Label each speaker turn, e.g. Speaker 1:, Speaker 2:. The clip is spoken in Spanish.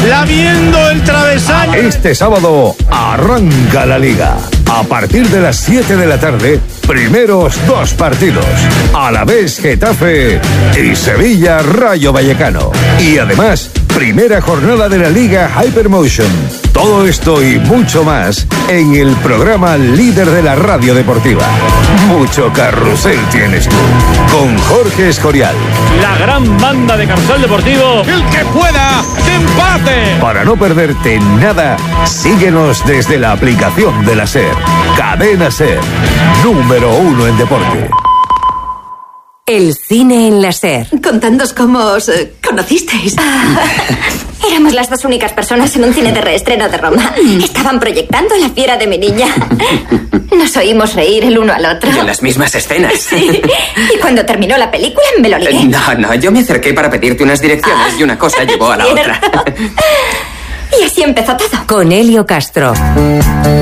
Speaker 1: lamiendo el travesaño.
Speaker 2: Este sábado arranca la Liga. A partir de las 7 de la tarde, primeros 2 partidos. Alavés Getafe y Sevilla Rayo Vallecano. Y además, primera jornada de la Liga Hypermotion. Todo esto y mucho más en el programa líder de la radio deportiva. Mucho carrusel tienes tú. Con Jorge Escorial.
Speaker 1: La gran banda de carrusel deportivo. El que pueda, que empate.
Speaker 2: Para no perderte nada, síguenos desde la aplicación de la SER. Cadena SER. Número 1 en deporte.
Speaker 3: El cine en la SER.
Speaker 4: Contadnos cómo os conocisteis.
Speaker 5: Éramos las 2 únicas personas en un cine de reestreno de Roma. Estaban proyectando La fiera de mi niña. Nos oímos reír el uno al otro.
Speaker 6: Y en las mismas escenas.
Speaker 5: Sí. Y cuando terminó la película, me lo ligué.
Speaker 6: No, yo me acerqué para pedirte unas direcciones y una cosa llevó a la otra.
Speaker 5: Y así empezó todo.
Speaker 3: Con Helio Castro.